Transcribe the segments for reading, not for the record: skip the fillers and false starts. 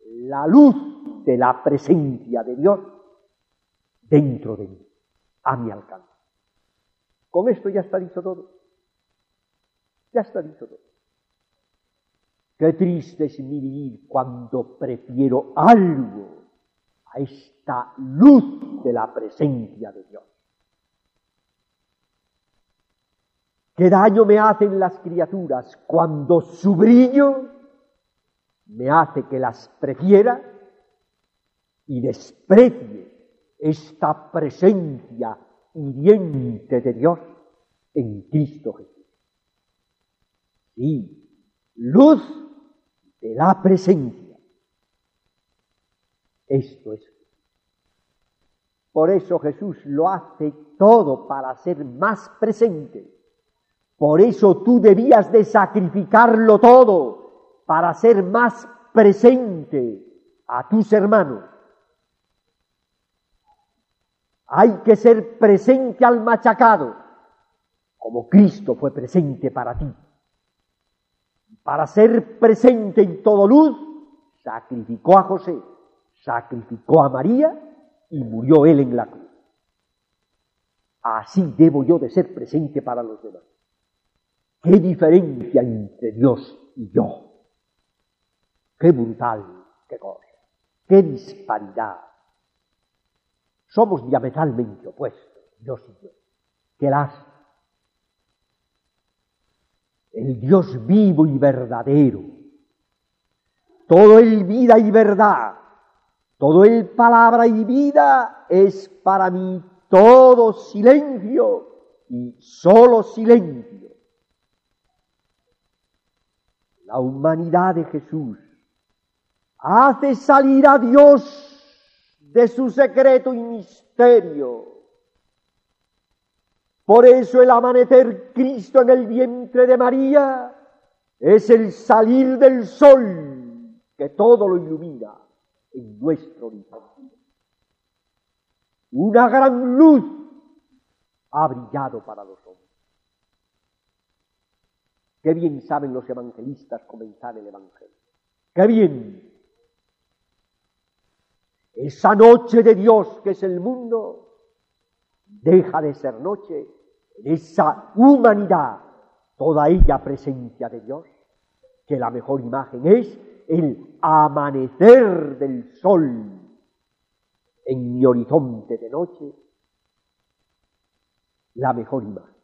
la luz de la presencia de Dios dentro de mí, a mi alcance. Con esto ya está dicho todo. Ya está dicho todo. Qué triste es mi vivir cuando prefiero algo a esta luz de la presencia de Dios. Qué daño me hacen las criaturas cuando su brillo me hace que las prefiera y desprecie esta presencia hiriente de Dios en Cristo Jesús. Sí, luz de la presencia. Esto es. Por eso Jesús lo hace todo para ser más presente. Por eso tú debías de sacrificarlo todo para ser más presente a tus hermanos. Hay que ser presente al machacado, como Cristo fue presente para ti. Para ser presente en todo luz, sacrificó a José, sacrificó a María y murió él en la cruz. Así debo yo de ser presente para los demás. ¡Qué diferencia entre Dios y yo! ¡Qué brutal, qué cosa! ¡Qué disparidad! Somos diametralmente opuestos, Dios y yo. ¡Qué lástima! El Dios vivo y verdadero, todo el vida y verdad, todo el palabra y vida es para mí todo silencio y solo silencio. La humanidad de Jesús hace salir a Dios de su secreto y misterio. Por eso el amanecer Cristo en el vientre de María es el salir del sol que todo lo ilumina en nuestro horizonte. Una gran luz ha brillado para los hombres. Qué bien saben los evangelistas comenzar el evangelio. Qué bien. Esa noche de Dios que es el mundo deja de ser noche en esa humanidad, toda ella presencia de Dios, que la mejor imagen es el amanecer del sol en mi horizonte de noche, la mejor imagen.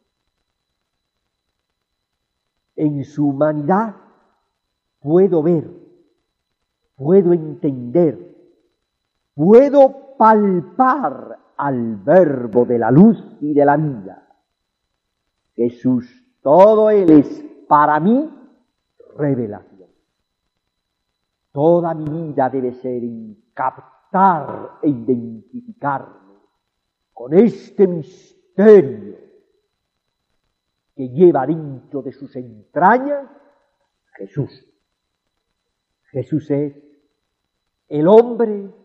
En su humanidad puedo ver, puedo entender, puedo palpar al Verbo de la luz y de la vida. Jesús, todo Él es para mí revelación. Toda mi vida debe ser en captar e identificarme con este misterio que lleva dentro de sus entrañas Jesús. Jesús es el hombre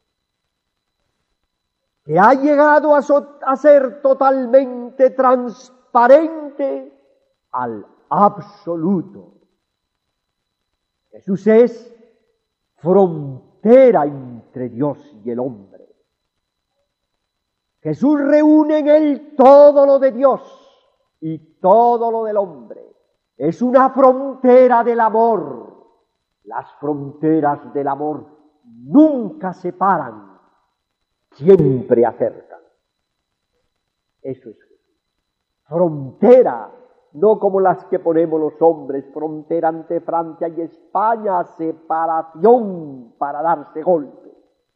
que ha llegado a ser totalmente transparente al absoluto. Jesús es frontera entre Dios y el hombre. Jesús reúne en él todo lo de Dios y todo lo del hombre. Es una frontera del amor. Las fronteras del amor nunca separan, siempre acercan. Eso es Jesús. Frontera, no como las que ponemos los hombres, frontera entre Francia y España, separación para darse golpes.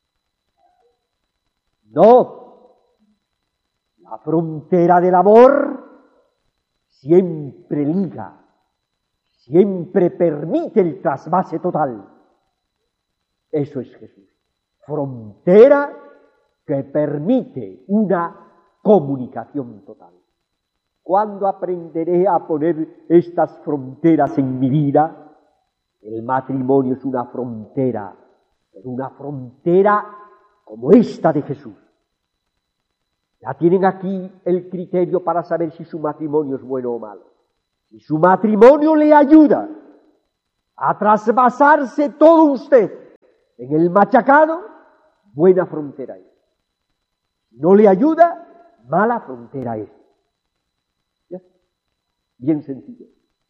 No, la frontera del amor siempre liga, siempre permite el trasvase total. Eso es Jesús. Frontera que permite una comunicación total. ¿Cuándo aprenderé a poner estas fronteras en mi vida? El matrimonio es una frontera, pero una frontera como esta de Jesús. Ya tienen aquí el criterio para saber si su matrimonio es bueno o malo. Si su matrimonio le ayuda a trasvasarse todo usted En el machacado, buena frontera es. No le ayuda, mala frontera es. ¿Ya? Bien sencillo.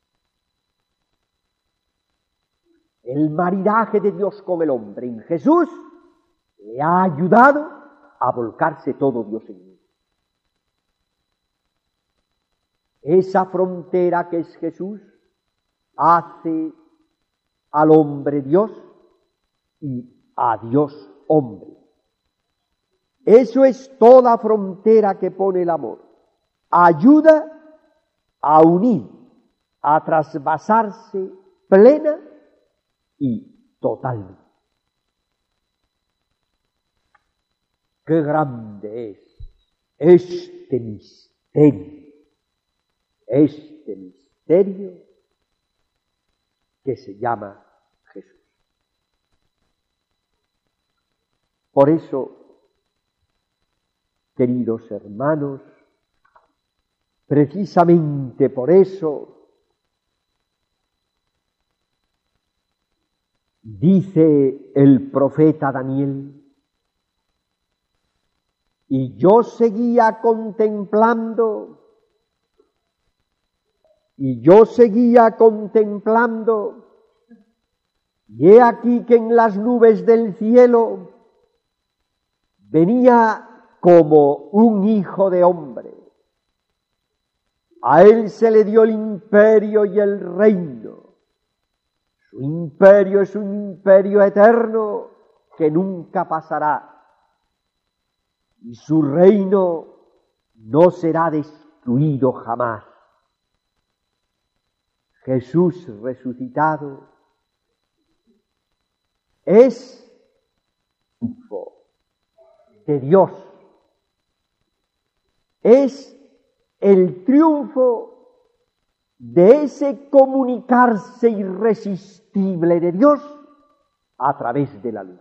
El maridaje de Dios con el hombre en Jesús le ha ayudado a volcarse todo Dios en él. Esa frontera que es Jesús hace al hombre Dios y a Dios hombre. Eso es toda frontera que pone el amor. Ayuda a unir, a trasvasarse plena y totalmente. Qué grande es este misterio que se llama Jesús. Por eso, queridos hermanos, precisamente por eso, dice el profeta Daniel, y yo seguía contemplando, y he aquí que en las nubes del cielo venía como un hijo de hombre. A él se le dio el imperio y el reino. Su imperio es un imperio eterno que nunca pasará. Y su reino no será destruido jamás. Jesús resucitado es triunfo de Dios. Es el triunfo de ese comunicarse irresistible de Dios a través de la luz.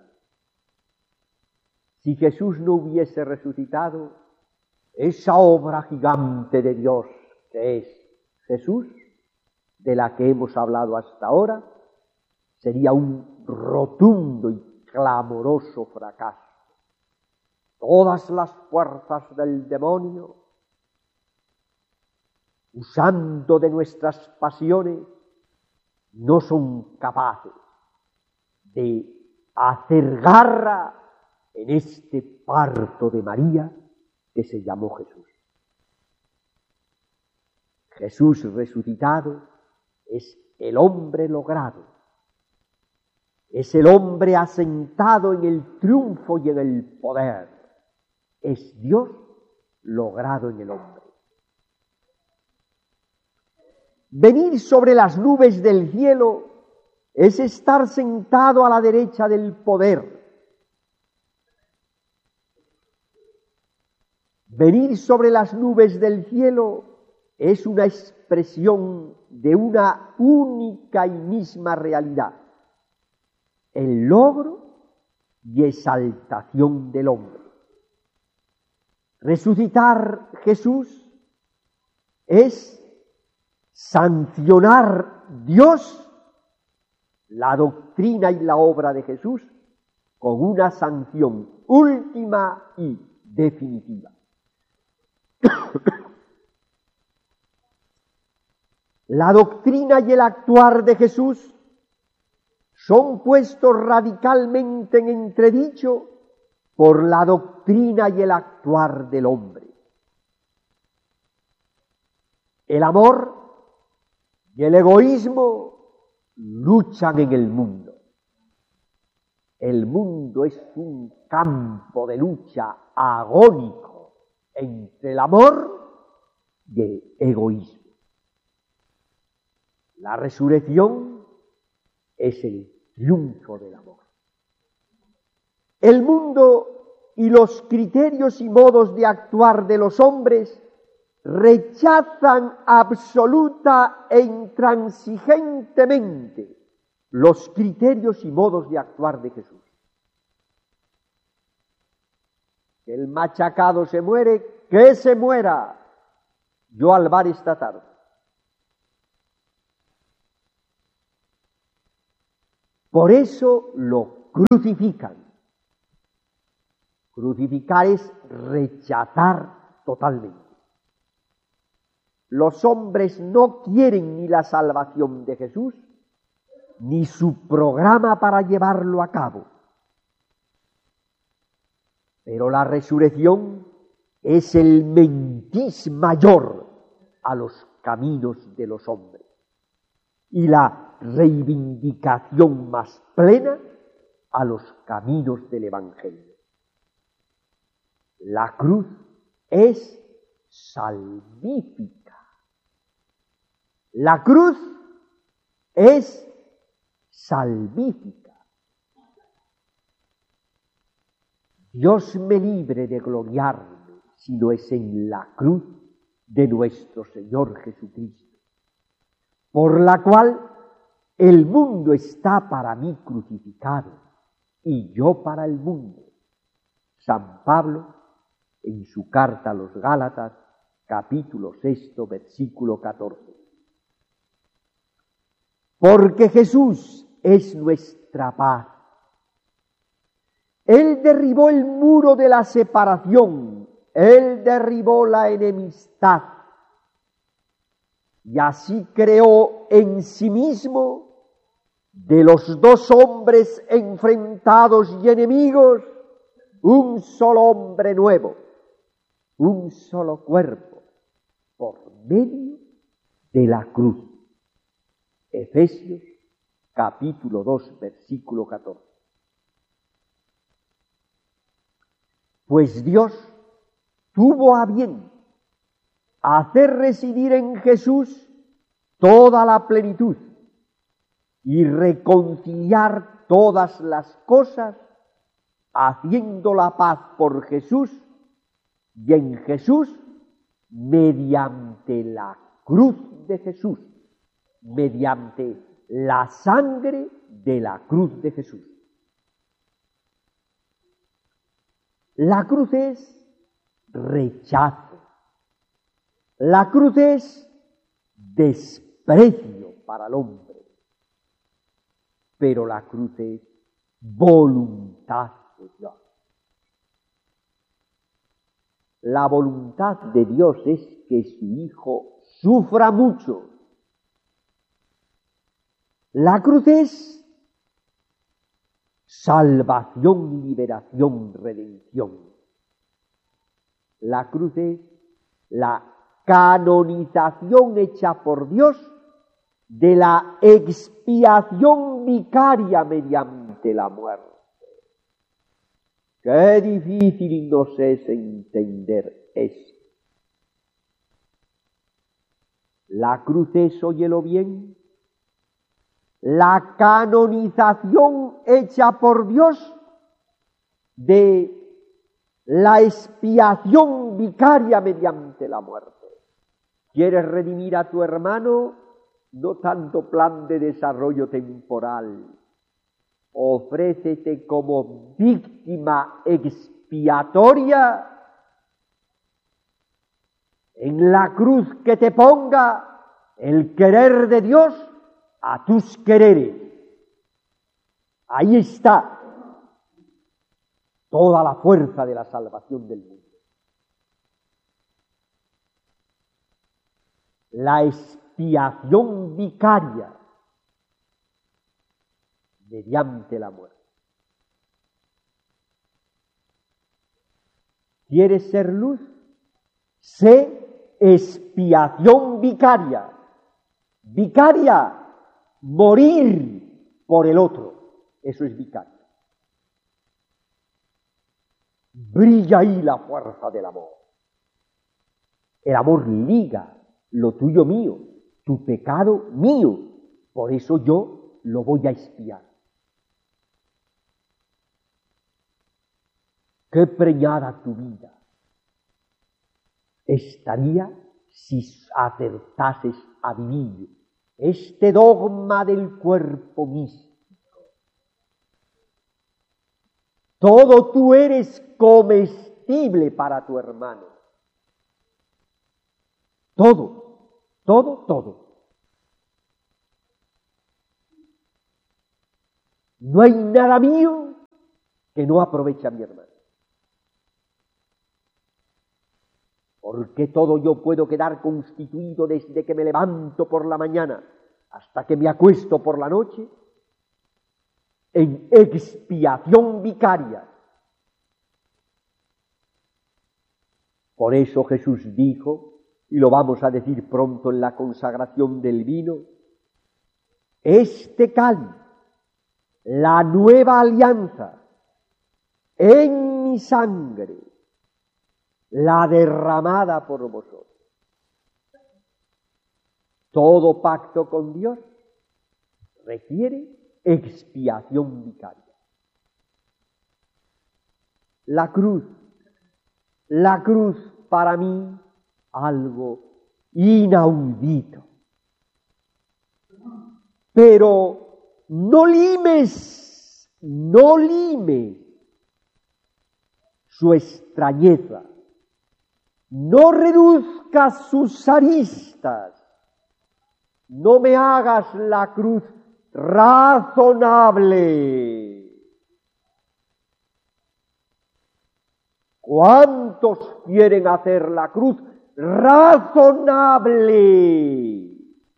Si Jesús no hubiese resucitado, esa obra gigante de Dios que es Jesús, de la que hemos hablado hasta ahora, sería un rotundo y clamoroso fracaso. Todas las fuerzas del demonio, usando de nuestras pasiones, no son capaces de hacer garra en este parto de María que se llamó Jesús. Jesús resucitado es el hombre logrado, es el hombre asentado en el triunfo y en el poder, es Dios logrado en el hombre. Venir sobre las nubes del cielo es estar sentado a la derecha del poder. Venir sobre las nubes del cielo es una expresión de una única y misma realidad, el logro y exaltación del hombre. Resucitar Jesús es sancionar Dios, la doctrina y la obra de Jesús, con una sanción última y definitiva. La doctrina y el actuar de Jesús son puestos radicalmente en entredicho por la doctrina y el actuar del hombre. El amor y el egoísmo luchan en el mundo. El mundo es un campo de lucha agónico entre el amor y el egoísmo. La resurrección es el triunfo del amor. El mundo y los criterios y modos de actuar de los hombres rechazan absoluta e intransigentemente los criterios y modos de actuar de Jesús. El machacado se muere, que se muera. Yo al bar esta tarde. Por eso lo crucifican. Crucificar es rechazar totalmente. Los hombres no quieren ni la salvación de Jesús, ni su programa para llevarlo a cabo. Pero la resurrección es el mentis mayor a los caminos de los hombres y la reivindicación más plena a los caminos del Evangelio. La cruz es salvífica. La cruz es salvífica. Dios me libre de gloriarme si no es en la cruz de nuestro Señor Jesucristo, por la cual el mundo está para mí crucificado y yo para el mundo. San Pablo, en su carta a los Gálatas, capítulo 6, versículo 14. Porque Jesús es nuestra paz. Él derribó el muro de la separación, Él derribó la enemistad y así creó en sí mismo de los dos hombres enfrentados y enemigos un solo hombre nuevo, un solo cuerpo, por medio de la cruz. Efesios capítulo 2, versículo 14. Pues Dios tuvo a bien hacer residir en Jesús toda la plenitud y reconciliar todas las cosas, haciendo la paz por Jesús y en Jesús mediante la cruz de Jesús, mediante la sangre de la cruz de Jesús. La cruz es rechazo. La cruz es desprecio para el hombre. Pero la cruz es voluntad de Dios. La voluntad de Dios es que su Hijo sufra mucho. La cruz es salvación, liberación, redención. La cruz es la canonización hecha por Dios de la expiación vicaria mediante la muerte. Qué difícil nos es entender esto. La cruz es, óyelo bien, la canonización hecha por Dios de la expiación vicaria mediante la muerte. ¿Quieres redimir a tu hermano? No tanto plan de desarrollo temporal. Ofrécete como víctima expiatoria en la cruz que te ponga el querer de Dios a tus quereres. Ahí está toda la fuerza de la salvación del mundo. La expiación vicaria mediante la muerte. ¿Quieres ser luz? Sé expiación vicaria. Vicaria, morir por el otro. Eso es vicaria. Brilla ahí la fuerza del amor. El amor liga lo tuyo mío, tu pecado mío. Por eso yo lo voy a expiar. Qué preñada tu vida estaría si acertases a vivir este dogma del cuerpo místico. Todo tú eres comestible para tu hermano. Todo, todo, todo. No hay nada mío que no aproveche a mi hermano. Porque todo yo puedo quedar constituido desde que me levanto por la mañana hasta que me acuesto por la noche en expiación vicaria. Por eso Jesús dijo, y lo vamos a decir pronto en la consagración del vino, este cáliz, la nueva alianza, en mi sangre, la derramada por vosotros. Todo pacto con Dios requiere expiación vicaria. La cruz para mí, algo inaudito. Pero no limes su extrañeza, no reduzcas sus aristas, no me hagas la cruz razonable. ¿Cuántos quieren hacer la cruz razonable?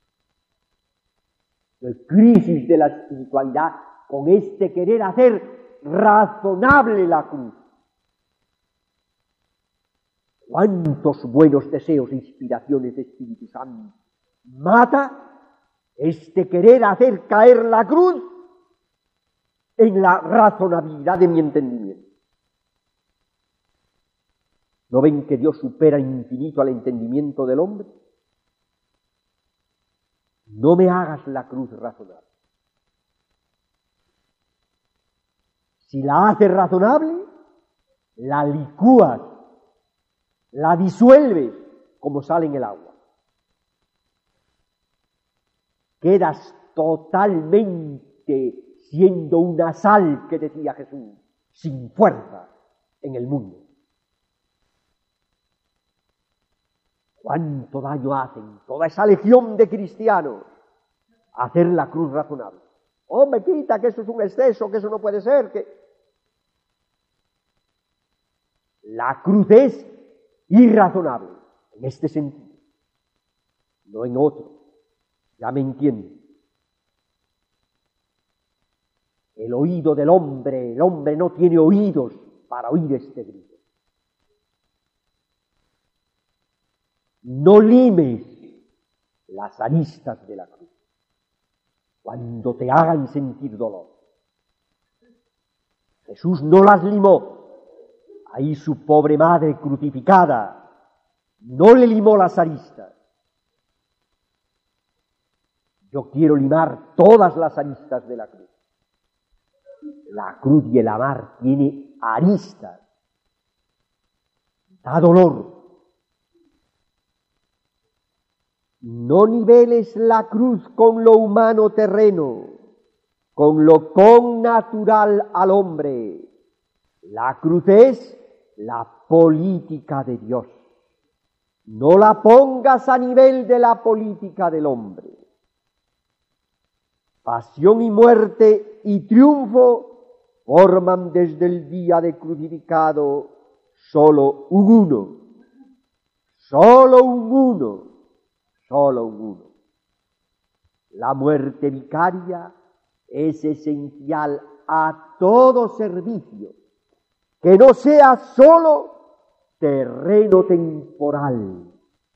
La crisis de la espiritualidad con este querer hacer razonable la cruz. ¿Cuántos buenos deseos e inspiraciones de Espíritu Santo mata este querer hacer caer la cruz en la razonabilidad de mi entendimiento? ¿No ven que Dios supera infinito al entendimiento del hombre? No me hagas la cruz razonable. Si la haces razonable, la licúas, la disuelves como sale en el agua. Quedas totalmente siendo una sal, que decía Jesús, sin fuerza en el mundo. ¿Cuánto daño hacen toda esa legión de cristianos hacer la cruz razonable? Hombre, quita, que eso es un exceso, que eso no puede ser, que... La cruz es irrazonable, en este sentido, no en otro. Ya me entienden. El oído del hombre, el hombre no tiene oídos para oír este grito. No limes las aristas de la cruz cuando te hagan sentir dolor. Jesús no las limó. Ahí su pobre madre crucificada no le limó las aristas. Yo quiero limar todas las aristas de la cruz. La cruz y el amar tiene aristas. Da dolor. No niveles la cruz con lo humano terreno, con lo connatural al hombre. La cruz es la política de Dios. No la pongas a nivel de la política del hombre. Pasión y muerte y triunfo forman desde el día de crucificado solo un uno. Solo un uno. Solo un uno. La muerte vicaria es esencial a todo servicio, que no sea solo terreno temporal.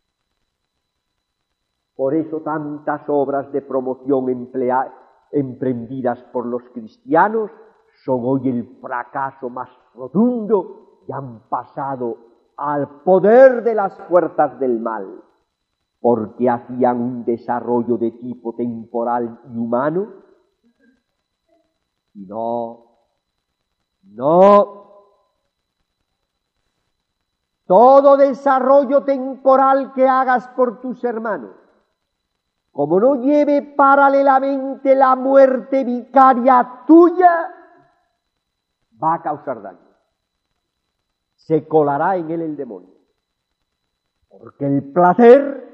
Por eso tantas obras de promoción emprendidas por los cristianos son hoy el fracaso más rotundo y han pasado al poder de las fuerzas del mal, porque hacían un desarrollo de tipo temporal y humano. Y no. Todo desarrollo temporal que hagas por tus hermanos, como no lleve paralelamente la muerte vicaria tuya, va a causar daño. Se colará en él el demonio. Porque el placer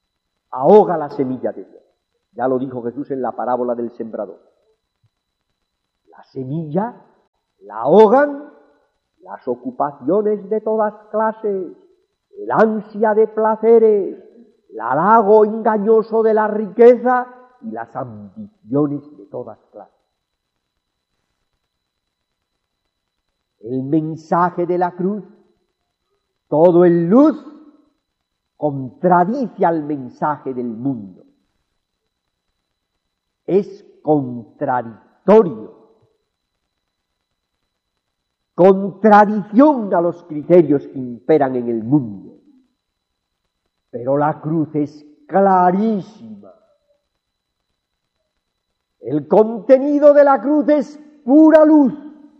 ahoga la semilla de Dios. Ya lo dijo Jesús en la parábola del sembrador. La semilla la ahogan las ocupaciones de todas clases, el ansia de placeres, el halago engañoso de la riqueza y las ambiciones de todas clases. El mensaje de la cruz, todo en luz, contradice al mensaje del mundo. Es contradictorio. Contradicción a los criterios que imperan en el mundo. Pero la cruz es clarísima. El contenido de la cruz es pura luz.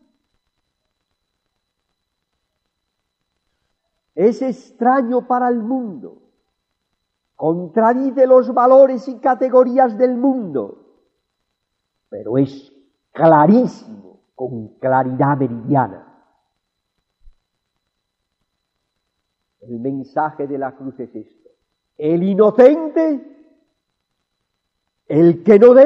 Es extraño para el mundo. Contradice los valores y categorías del mundo. Pero es clarísimo, con claridad meridiana. El mensaje de la cruz es esto. El inocente, el que no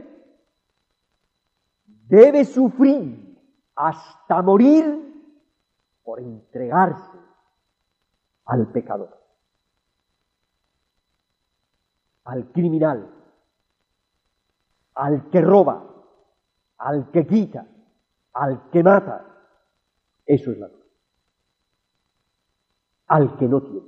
debe sufrir hasta morir por entregarse al pecador, al criminal, al que roba, al que quita, al que mata. Eso es la cruz. Al que no tiene.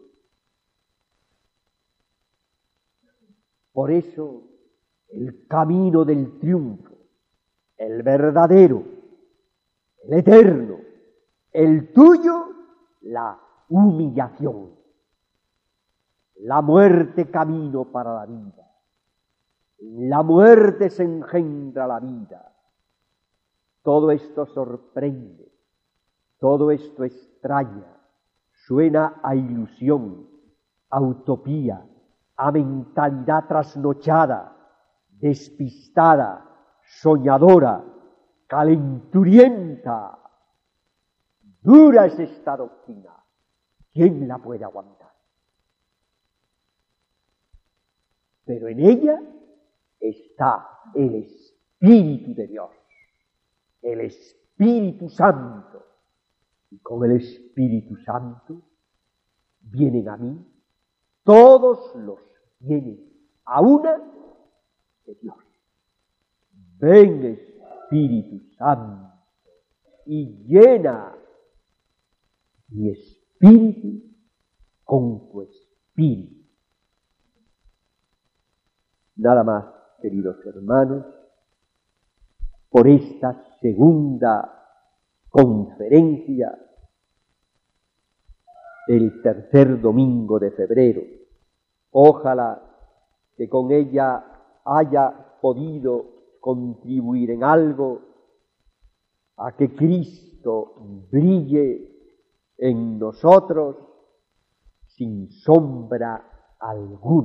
Por eso, el camino del triunfo, el verdadero, el eterno, el tuyo, la humillación. La muerte camino para la vida. En la muerte se engendra la vida. Todo esto sorprende, todo esto extraña. Suena a ilusión, a utopía, a mentalidad trasnochada, despistada, soñadora, calenturienta. Dura es esta doctrina. ¿Quién la puede aguantar? Pero en ella está el Espíritu de Dios, el Espíritu Santo. Y con el Espíritu Santo vienen a mí todos los bienes a una de Dios. Ven, Espíritu Santo, y llena mi espíritu con tu espíritu. Nada más, queridos hermanos, por esta segunda conferencia del tercer domingo de febrero. Ojalá que con ella haya podido contribuir en algo a que Cristo brille en nosotros sin sombra alguna.